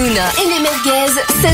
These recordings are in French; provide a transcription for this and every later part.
Hanouna et les merguez,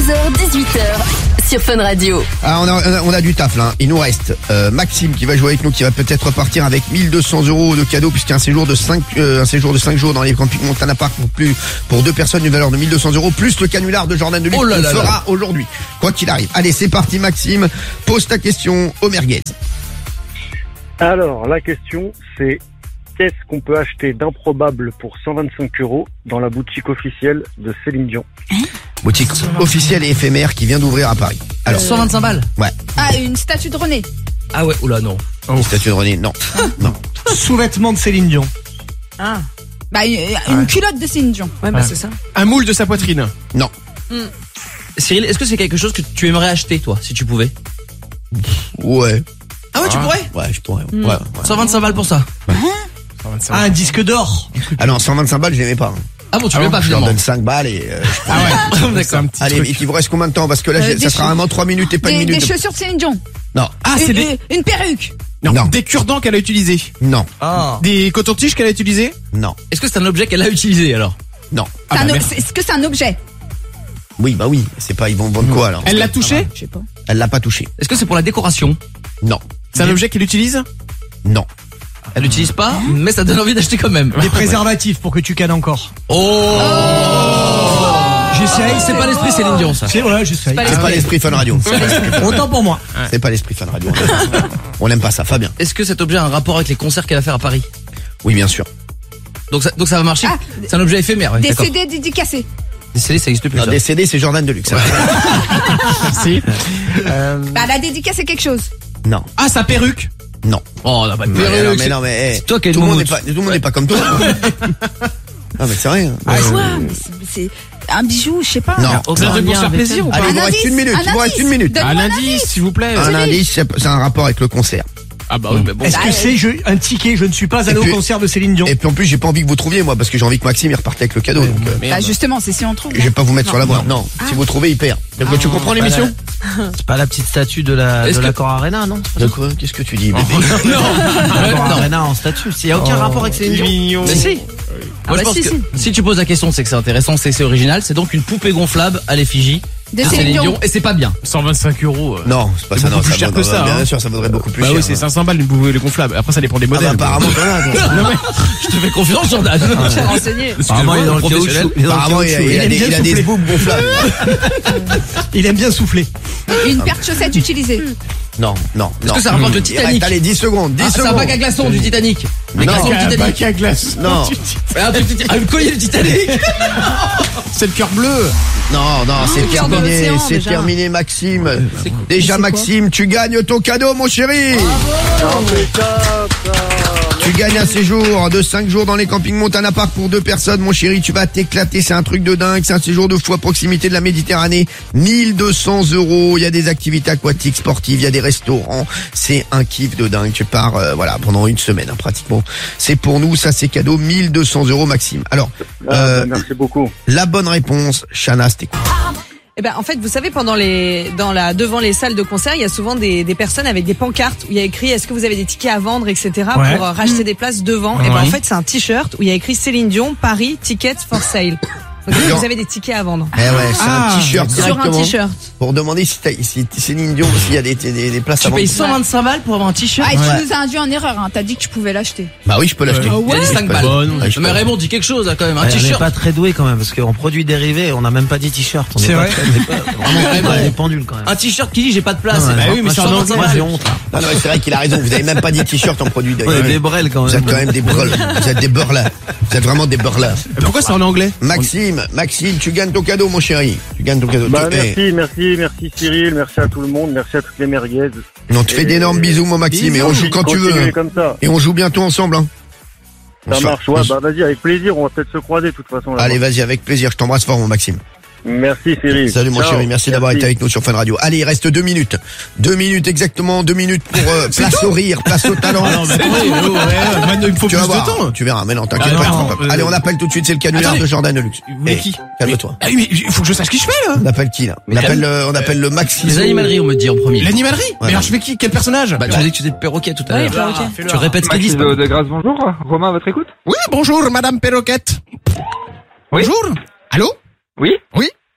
16h-18h sur Fun Radio. Ah, on a du taf là. Il nous reste Maxime qui va jouer avec nous, qui va peut-être repartir avec 1200 € de cadeau, puisqu'un séjour de 5 jours dans les campings Montana Park pour 2 personnes, une valeur de 1200 € plus le canular de Jordan Deluxe qu'on fera aujourd'hui, quoi qu'il arrive. Allez, c'est parti Maxime, pose ta question aux merguez. Alors, la question, c'est qu'est-ce qu'on peut acheter d'improbable pour 125 € dans la boutique officielle de Céline Dion? Boutique officielle et éphémère qui vient d'ouvrir à Paris. Alors, 125 balles. Ouais. Ah, une statue de René. Ah ouais, oula, non. Une statue de René, non. Non. Sous-vêtements de Céline Dion. Ah. Bah, une culotte de Céline Dion. Ouais, bah c'est ça. Un moule de sa poitrine. Non. Cyril, est-ce que c'est quelque chose que tu aimerais acheter, toi, si tu pouvais? Ouais. Ah ouais, tu pourrais? Ouais, je pourrais. Ouais. 125 balles pour ça. Ah, un disque d'or. Ah non, 125 balles, je l'aimais pas. Ah bon, tu veux pas Je leur finalement? donne 5 balles et Ah ouais. C'est un petit allez, truc. il vous reste combien de temps? Parce que là, ça sera vraiment 3 minutes et pas une minute. Des chaussures de Céline Dion. Non. Ah, c'est des... Une perruque. Non. Des cure-dents qu'elle a utilisés. Non. Ah. Des cotons-tiges qu'elle a utilisés. Non. Est-ce que c'est un objet qu'elle a utilisé alors? Non. Est-ce que c'est un objet? Oui, bah oui. C'est pas, ils vont vendre quoi alors? Elle l'a touché. Je sais pas. Elle l'a pas touché. Est-ce que c'est pour la décoration? Non. C'est un objet qu'elle utilise. Non. Elle l'utilise pas, mais ça donne envie d'acheter quand même. Des préservatifs pour que tu cannes encore. Oh, J'essaye. c'est pas l'esprit Céline Dion, ça. C'est vrai, j'essaye. C'est pas l'esprit Fun Radio. Autant pour moi. C'est pas l'esprit Fun Radio. On n'aime pas ça, Fabien. Est-ce que cet objet a un rapport avec les concerts qu'elle va faire à Paris? Oui, bien sûr. Donc ça va marcher. Ah, c'est un objet éphémère. Ouais, Des d'accord. CD dédicacés. Des CD, ça existe plus. Non, ça. des CD, c'est Jordan Deluxe. Merci. Bah, la dédicace, c'est quelque chose. Non. Ah, sa perruque. Non. Oh, on a pas de Mais perruque. non, mais C'est toi qui as tout le une monde moumoute. n'est pas comme toi. Non, mais c'est vrai. Quoi? Mais c'est un bijou, je sais pas. Non. C'est un truc pour se faire plaisir ou pas? Allez, il vous reste indice, une minute. un Il vous reste indice. une minute. Donne-moi Un un indice, s'il vous plaît. Un indice, c'est un rapport avec le concert. Ah bah oui, mais bon. Est-ce Bah, que c'est un ticket? Je ne suis pas allé puis- au concert de Céline Dion. Et puis en plus, j'ai pas envie que vous trouviez, moi, parce que j'ai envie que Maxime il reparte avec le cadeau. Donc, Bah, justement, c'est si on trouve. je vais pas vous mettre sur la voie. Non. Si vous trouvez, il perd. Donc, tu comprends l'émission? C'est pas la petite statue de l'Accor Arena, non? De quoi? Qu'est-ce que tu dis, bébé? L'Accor Arena en statue. Il y a aucun rapport avec Céline Dion. Mignon. Mais si. Moi, je pense que si tu poses la question, c'est que c'est intéressant, c'est original. C'est donc une poupée gonflable à l'effigie De Céline Dion. et c'est pas bien. 125 €. Non, c'est pas C'est ça. Non, beaucoup plus ça cher vaudrait- que ça, Bien hein. sûr, ça vaudrait beaucoup plus Bah cher. oui, c'est 500 balles une bouée gonflable. Après, ça dépend des Ah bah, modèles. apparemment, t'en as, toi. Non mais, Je te fais confiance, Jordan. Renseigné. Apparemment, il est dans le Professionnel. caoutchouc. Il est dans le Apparemment, il caoutchouc. a aime bien des souffler. boucles gonflables. il aime bien souffler. Une paire de chaussettes utilisées. Non. Est-ce que ça rapporte le Titanic? Allez, 10 secondes. 10 Ah, c'est un secondes. bac à glaçons du Titanic. Les Non. glaçons du Titanic. Bac à glace. Non. Un collier du Titanic. C'est le cœur bleu. Non, c'est le cœur de terminé. l'océan, C'est déjà. terminé, Maxime. Déjà, Maxime, tu gagnes ton cadeau, mon chéri. Tu gagnes un séjour de 5 jours dans les campings Montana Park pour 2 personnes, mon chéri. Tu vas t'éclater. C'est un truc de dingue. C'est un séjour de fou à proximité de la Méditerranée. 1200 €. Il y a des activités aquatiques, sportives. Il y a des restaurants. C'est un kiff de dingue. Tu pars, voilà, pendant une semaine, hein, pratiquement. C'est pour nous. Ça, c'est cadeau. 1200 € Maxime. Alors, Merci beaucoup. la bonne réponse, Chana, c'était quoi? Eh ben, en fait, vous savez, devant les salles de concert, il y a souvent des personnes avec des pancartes où il y a écrit est-ce que vous avez des tickets à vendre, etc. Ouais. pour racheter des places devant. Et ben, en fait, c'est un t-shirt où il y a écrit Céline Dion, Paris, tickets for sale. Donc, Non. vous avez des tickets à vendre. Eh ouais, c'est un t-shirt Sur un directement. t-shirt. Pour demander si Céline Dion, s'il y a des places à Tu vendre. payes 125 balles pour avoir un t-shirt. Ah, et tu nous as induit en erreur, hein. T'as dit que tu pouvais l'acheter. Bah oui, je peux l'acheter. Il y a des 5 balles. Ouais, je Mais peux. Raymond, dis quelque chose, là, quand même. Un Ouais, on n'est t-shirt. pas très doué quand même, parce qu'en produits dérivés, on n'a même pas dit t-shirt. On est C'est pas vrai. très- on est pas- Vraiment, on est pendule quand même. Un t-shirt qui dit j'ai pas de place. Ouais, C'est bah oui, mais c'est en 125 anglais. balles. J'ai honte, là. Non, non, mais c'est vrai qu'il a raison. Vous avez même pas dit t-shirt en produit On est dérivé. des brels quand Vous êtes même. quand même des brels. Vous êtes des beurlats. Vous êtes vraiment des beurlats. Pourquoi c'est en anglais? Maxime, tu gagnes ton cadeau, mon chéri. Tu gagnes ton cadeau. Bah, Tu- merci Cyril, merci à tout le monde, merci à toutes les merguez. On te fait d'énormes bisous, mon Maxime, et on joue quand tu veux. Continuez hein. comme ça. Et on joue bientôt ensemble, hein. Ça Bonsoir. marche, ouais, bah vas-y, avec plaisir, on va peut-être se croiser de toute façon. là-bas. Allez, vas-y, avec plaisir. Je t'embrasse fort, mon Maxime. Merci Cyril. Salut, mon Ciao. chéri. Merci d'avoir été avec nous sur Fun Radio. Allez, il reste 2 minutes. 2 minutes exactement. 2 minutes pour place au rire, place au talent. Non, mais attendez, maintenant il me faut Tu plus vas de voir, temps. tu verras, mais non, t'inquiète Ah pas. non, Allez, on appelle tout de suite, c'est le canular Attendez. de Jordan Deluxe. Mais Eh, qui? calme-toi. Ah oui, mais il faut que je sache qui je fais là. On appelle qui là? On appelle le Maxi. Les animaleries, on me dit en premier. L'animalerie. Mais alors je fais qui? Quel personnage? Bah, tu as dit que tu étais perroquet tout à l'heure. perroquet. Tu répètes ce qu'ils disent. de Grâce, bonjour. Romain, à votre écoute. Oui, bonjour, Madame Perroquette. Oui. Bonjour. Allô? Oui. Oui.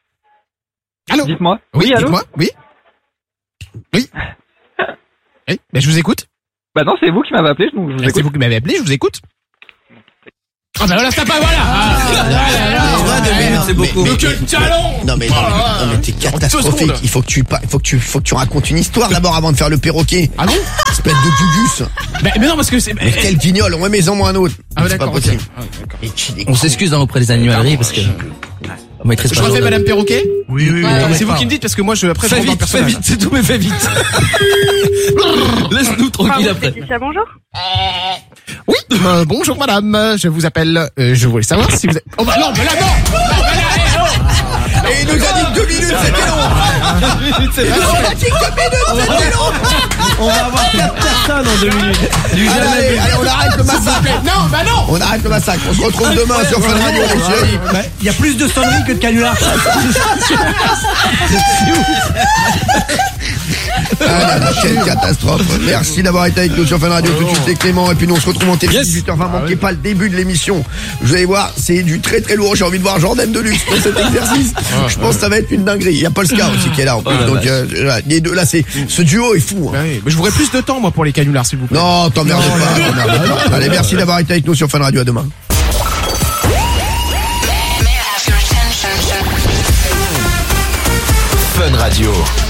Allô. Dites-moi. Oui, allô. dites-moi. Oui. Oui. Oui, ben je vous écoute. Bah non, c'est vous qui m'avez appelé, donc je vous écoute. C'est vous qui m'avez appelé, je vous écoute. Ah bah voilà, ça pas, voilà. C'est beaucoup. Non mais t'es catastrophique. Il faut que tu racontes une histoire d'abord avant de faire le perroquet. Ah bon? Espèce de gugus. Mais non, parce que c'est... Mais quel guignol, ouais, mais en moi un autre. Ah ouais, C'est pas d'accord, possible. ok. On s'excuse auprès des animaleries parce que on maîtrise Je pas. refais Madame Perroquet? Oui. C'est vous qui me dites parce que moi après je Fais rentre dans le vite, personnage. c'est tout, mais fais vite. Laisse-nous tranquille après. bonjour. Oui, bonjour madame, je vous appelle, je voulais savoir si vous êtes... Oh bah non, mais là non. Et il nous a dit que 2 minutes, c'était long. Il nous a dit que 2 minutes, c'était long. On va avoir 4 personnes en 2 minutes. Allez, on arrête le massacre. Non, bah non. On arrête le massacre. On se retrouve demain sur Fun Radio, mon chéri. Il y a plus de sonneries que de canulars. Quelle catastrophe. Merci d'avoir été avec nous sur Fun Radio. Tout de suite, c'est Clément. Et puis nous, on se retrouve en télé 18h20. Manquez pas le début de l'émission. Vous allez voir, c'est du très très lourd. J'ai envie de voir Jordan Deluxe pour cet exercice. Je pense que ça va être une dinguerie. Il y a Paul Scar aussi qui est là en plus. Donc, les deux là, ce duo est fou. Hein. Ouais, mais je voudrais plus de temps moi pour les canulars s'il vous plaît. Non, t'emmerdes pas. Allez, merci d'avoir été avec nous sur Fun Radio. À demain. Fun Radio.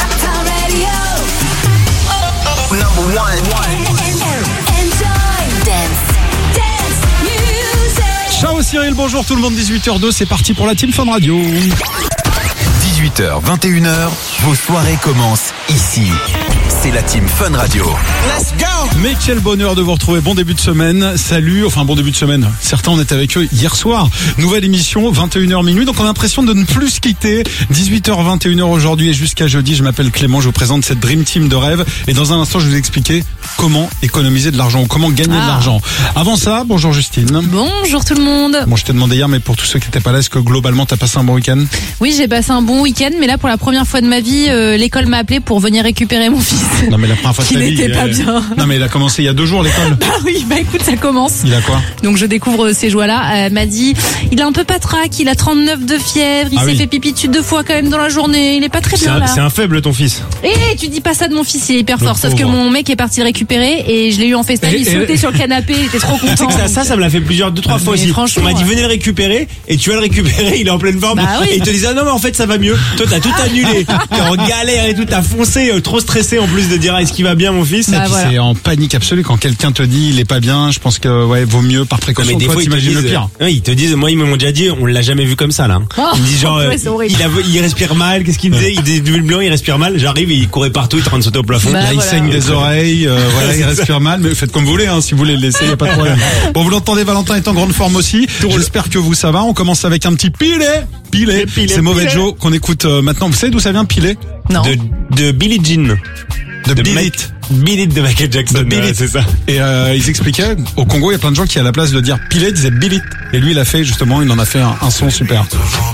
Ciao Cyril, bonjour tout le monde, 18h02, c'est parti pour la Team Fun Radio. 18h, 21h, vos soirées commencent ici. C'est la Team Fun Radio. Let's go! Mais quel bonheur de vous retrouver, bon début de semaine, salut, enfin bon début de semaine, certains on était avec eux hier soir, nouvelle émission, 21h minuit, donc on a l'impression de ne plus se quitter, 18h, 21h aujourd'hui et jusqu'à jeudi, je m'appelle Clément, je vous présente cette Dream Team de rêve et dans un instant je vais vous expliquer comment économiser de l'argent ou comment gagner de l'argent. Avant ça, bonjour Justine. Bonjour tout le monde. Bon, je t'ai demandé hier, mais pour tous ceux qui n'étaient pas là, est-ce que globalement t'as passé un bon week-end? Oui, j'ai passé un bon week-end, mais là pour la première fois de ma vie, l'école m'a appelé pour venir récupérer mon fils. Non mais la première fois de qui ta vie, n'était pas bien. Non mais il a commencé il y a 2 jours l'école. Bah oui, bah écoute, ça commence. Il a quoi? Donc je découvre ces joies-là. M'a dit, il a un peu patraque, il a 39 de fièvre, il s'est fait pipi dessus 2 fois quand même dans la journée, il est pas très bien là. C'est un faible ton fils. Et tu dis pas ça de mon fils, il est hyper fort. Sauf que pauvre. mon mec est parti le récupérer et je l'ai eu en FaceTime, il sautait sur le canapé, il était trop content. Tu sais que ça me l'a fait 2-3 fois aussi. On m'a dit venez le récupérer et tu vas le récupérer, il est en pleine forme. Bah oui. Et il te disait non mais en fait ça va mieux. Toi t'as tout annulé, t'es en galère et tout, t'as foncé, trop stressé en plus de dire est-ce qu'il va bien mon fils. Bah, et puis voilà. c'est en panique absolue quand quelqu'un te dit il est pas bien. Je pense que vaut mieux par précaution. Mais des toi fois ils te t'imagines disent le pire. ils te disent moi ils m'ont déjà dit on l'a jamais vu comme ça là. Oh, Ils me disent genre ouais, c'est horrible. il respire mal, qu'est-ce qu'il me disait, il disait du blanc, il respire mal, j'arrive et il courait partout, il est en train de sauter au plafond. Bah, Là, il voilà. saigne des oreilles, voilà, il respire mal, mais faites comme vous voulez, hein, si vous voulez le laisser, y a pas de problème. Bon, vous l'entendez, Valentin est en grande forme aussi. J'espère que vous ça va. On commence avec un petit pilet. C'est Mauvais Joe qu'on écoute maintenant. Vous savez d'où ça vient, pilet? Non. De Billie Jean. De Bill It de Michael Jackson. Bill It. C'est ça. Et ils expliquaient, au Congo, il y a plein de gens qui à la place de dire pilet disaient Bill It. Et lui, il a fait justement, il en a fait un son super.